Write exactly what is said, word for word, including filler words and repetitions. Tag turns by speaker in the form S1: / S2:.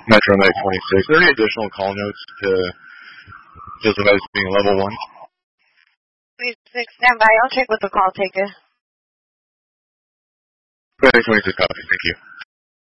S1: Metro Med twenty-six. Are there any additional call notes to Joseph as being level one?
S2: twenty-six, stand by. I'll check with the call taker.
S1: twenty-six copy. Thank you.